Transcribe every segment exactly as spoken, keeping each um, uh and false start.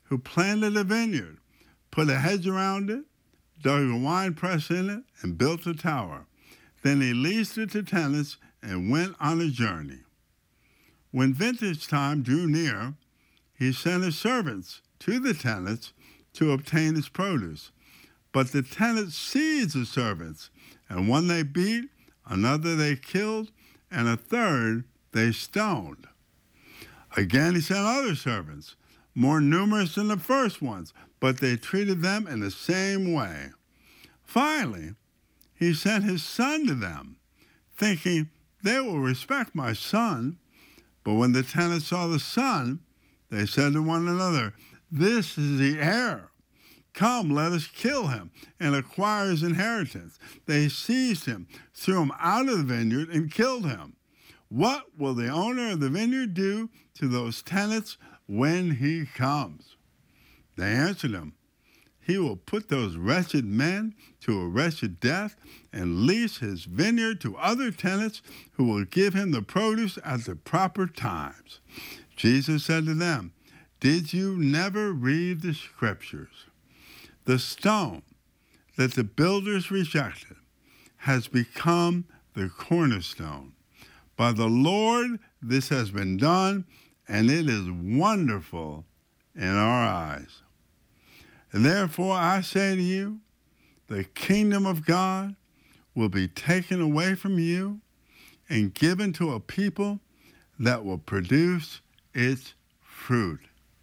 who planted a vineyard, put a hedge around it, dug a wine press in it, and built a tower. Then he leased it to tenants and went on a journey. When vintage time drew near, he sent his servants to the tenants to obtain his produce. But the tenants seized the servants, and one they beat, another they killed, and a third they stoned. Again he sent other servants, more numerous than the first ones, but they treated them in the same way. Finally, he sent his son to them, thinking, they will respect my son. But when the tenants saw the son, they said to one another, this is the heir. Come, let us kill him and acquire his inheritance. They seized him, threw him out of the vineyard, and killed him. What will the owner of the vineyard do to those tenants when he comes? They answered him, he will put those wretched men to a wretched death and lease his vineyard to other tenants who will give him the produce at the proper times. Jesus said to them, did you never read the scriptures? The stone that the builders rejected has become the cornerstone. By the Lord this has been done, and it is wonderful in our eyes. And therefore I say to you, the kingdom of God will be taken away from you and given to a people that will produce its fruit.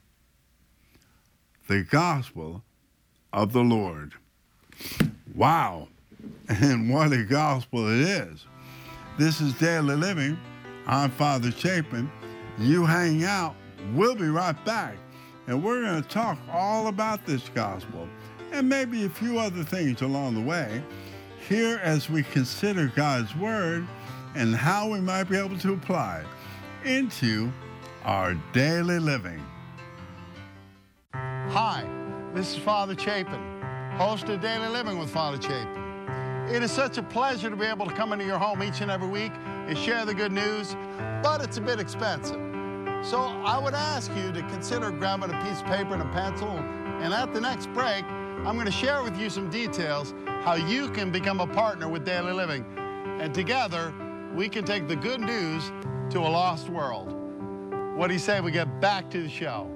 The gospel of the Lord. Wow, and what a gospel it is. This is Daily Living. I'm Father Chapin. You hang out. We'll be right back. And we're going to talk all about this gospel and maybe a few other things along the way here as we consider God's word and how we might be able to apply it into our daily living. Hi, this is Father Chapin, host of Daily Living with Father Chapin. It is such a pleasure to be able to come into your home each and every week and share the good news, but it's a bit expensive. So I would ask you to consider grabbing a piece of paper and a pencil, and at the next break, I'm going to share with you some details how you can become a partner with Daily Living. And together, we can take the good news to a lost world. What do you say we get back to the show?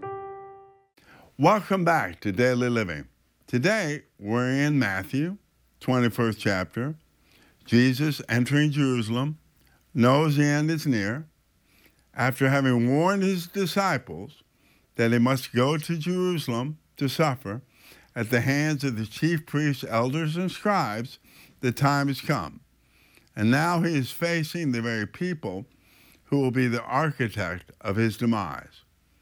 Welcome back to Daily Living. Today, we're in Matthew, twenty-first chapter. Jesus, entering Jerusalem, knows the end is near. After having warned his disciples that he must go to Jerusalem to suffer at the hands of the chief priests, elders, and scribes, the time has come. And now he is facing the very people who will be the architect of his demise.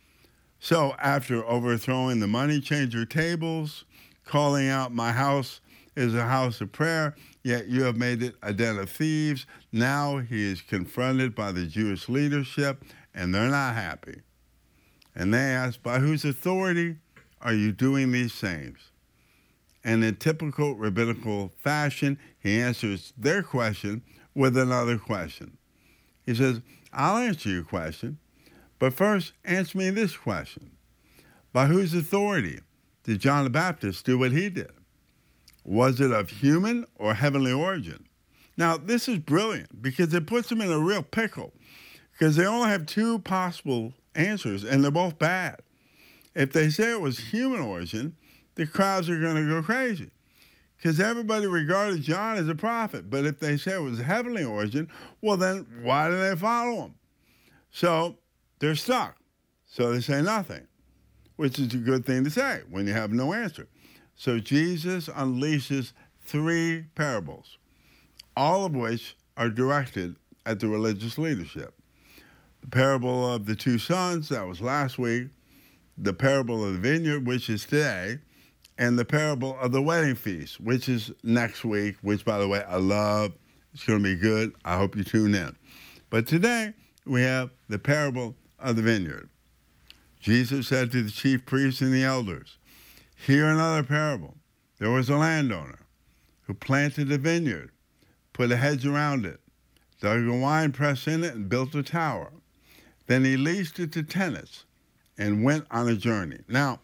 So after overthrowing the money changer tables, calling out, my house is a house of prayer, yet you have made it a den of thieves. Now he is confronted by the Jewish leadership, and they're not happy. And they ask, by whose authority are you doing these things? And in typical rabbinical fashion, he answers their question with another question. He says, I'll answer your question, but first answer me this question. By whose authority did John the Baptist do what he did? Was it of human or heavenly origin? Now, this is brilliant because it puts them in a real pickle because they only have two possible answers, and they're both bad. If they say it was human origin, the crowds are going to go crazy because everybody regarded John as a prophet. But if they say it was heavenly origin, well, then why do they follow him? So they're stuck. So they say nothing, which is a good thing to say when you have no answer. So Jesus unleashes three parables, all of which are directed at the religious leadership. The parable of the two sons, that was last week, the parable of the vineyard, which is today, and the parable of the wedding feast, which is next week, which, by the way, I love. It's going to be good. I hope you tune in. But today, we have the parable of the vineyard. Jesus said to the chief priests and the elders, hear another parable. There was a landowner who planted a vineyard, put a hedge around it, dug a wine press in it, and built a tower. Then he leased it to tenants and went on a journey. Now,